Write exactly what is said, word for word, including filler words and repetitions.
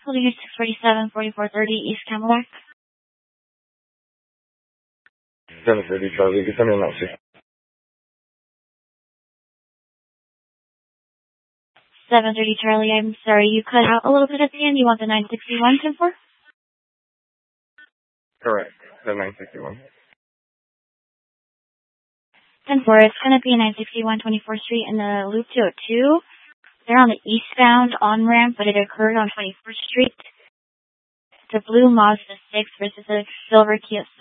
Holding your six forty-seven, forty-four thirty East Camelback. seven thirty Charlie, get something else. seven thirty Charlie, I'm sorry, you cut out a little bit at the end. You want the nine sixty-one ten four? Correct, the nine sixty-one. ten four, it's going to be nine sixty-one twenty-fourth Street in the Loop two oh two. They're on the eastbound on-ramp, but it occurred on twenty-first Street. It's a blue Mazda six versus a silver Kia